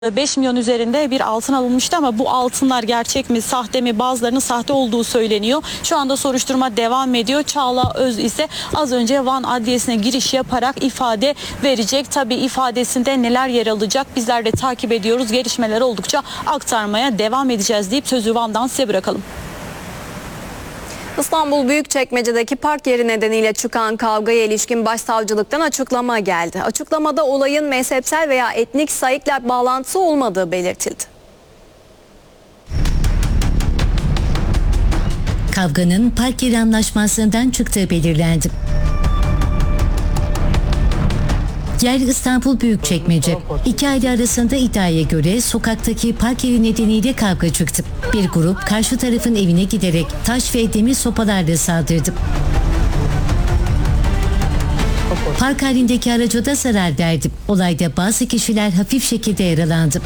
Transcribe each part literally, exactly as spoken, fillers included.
beş milyon üzerinde bir altın alınmıştı ama bu altınlar gerçek mi, sahte mi? Bazılarının sahte olduğu söyleniyor. Şu anda soruşturma devam ediyor. Çağla Öz ise az önce Van Adliyesi'ne giriş yaparak ifade verecek. Tabii ifadesinde neler yer alacak bizler de takip ediyoruz. Gelişmeler oldukça aktarmaya devam edeceğiz deyip sözü Van'dan size bırakalım. İstanbul Büyükçekmece'deki park yeri nedeniyle çıkan kavgaya ilişkin başsavcılıktan açıklama geldi. Açıklamada olayın mezhepsel veya etnik sayıkla bağlantısı olmadığı belirtildi. Kavganın park yeri anlaşmasından çıktığı belirlendi. Yer İstanbul Büyükçekmece. İki aile arasında iddiaya göre sokaktaki park yeri nedeniyle kavga çıktı. Bir grup karşı tarafın evine giderek taş ve demir sopalarla saldırdı. Park halindeki araca da zarar verdi. Olayda bazı kişiler hafif şekilde yaralandı.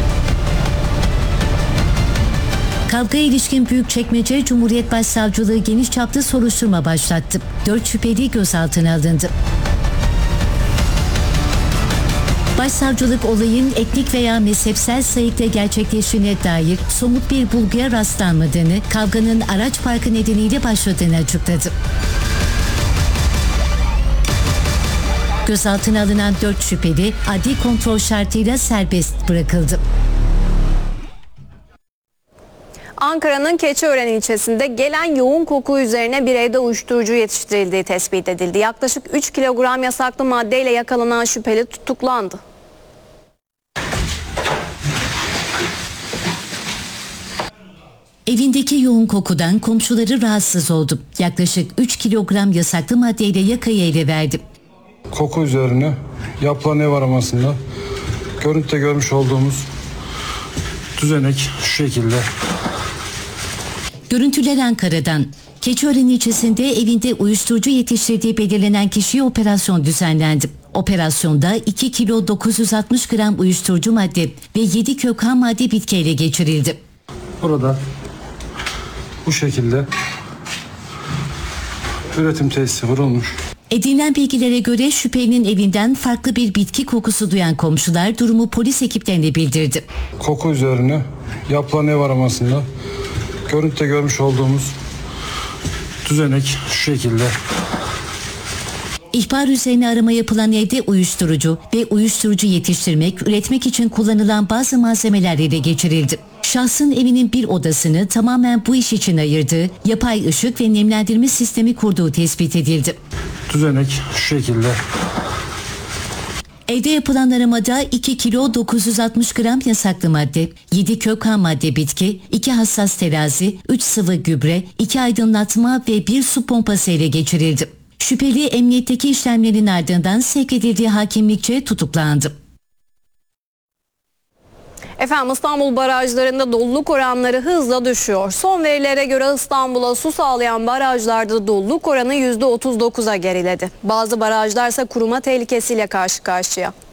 Kavgaya ilişkin Büyükçekmece Cumhuriyet Başsavcılığı geniş çaplı soruşturma başlattı. Dört şüpheli gözaltına alındı. Başsavcılık olayın etnik veya mezhepsel sayıkla gerçekleştiğine dair somut bir bulguya rastlanmadığını, kavganın araç parkı nedeniyle başladığını açıkladı. Gözaltına alınan dört şüpheli adli kontrol şartıyla serbest bırakıldı. Ankara'nın Keçiören ilçesinde gelen yoğun koku üzerine bir evde uyuşturucu yetiştirildiği tespit edildi. Yaklaşık üç kilogram yasaklı maddeyle yakalanan şüpheli tutuklandı. Evindeki yoğun kokudan komşuları rahatsız oldu. Yaklaşık üç kilogram yasaklı maddeyle yakayı ele verdi. Koku üzerine yapılan ev aramasında görüntüde görmüş olduğumuz düzenek şu şekilde. Görüntüler Ankara'dan. Keçiören ilçesinde evinde uyuşturucu yetiştirdiği belirlenen kişiye operasyon düzenlendi. Operasyonda iki kilo dokuz yüz altmış gram uyuşturucu madde ve yedi kök ham madde bitki ele geçirildi. Burada bu şekilde üretim tesisi vurulmuş. Edinilen bilgilere göre şüphelinin evinden farklı bir bitki kokusu duyan komşular durumu polis ekiplerine bildirdi. Koku üzerine yapılan ev aramasında görüntüde görmüş olduğumuz düzenek şu şekilde. İhbar üzerine arama yapılan evde uyuşturucu ve uyuşturucu yetiştirmek, üretmek için kullanılan bazı malzemeler ele geçirildi. Şahsın evinin bir odasını tamamen bu iş için ayırdığı, yapay ışık ve nemlendirme sistemi kurduğu tespit edildi. Düzenek şu şekilde. Evde yapılan aramada iki kilo dokuz yüz altmış gram yasaklı madde, yedi kök ham madde bitki, iki hassas terazi, üç sıvı gübre, iki aydınlatma ve bir su pompası ele geçirildi. Şüpheli emniyetteki işlemlerin ardından sevk edildiği hakimlikçe tutuklandı. Efendim İstanbul barajlarında doluluk oranları hızla düşüyor. Son verilere göre İstanbul'a su sağlayan barajlarda doluluk oranı yüzde otuz dokuza geriledi. Bazı barajlar ise kuruma tehlikesiyle karşı karşıya.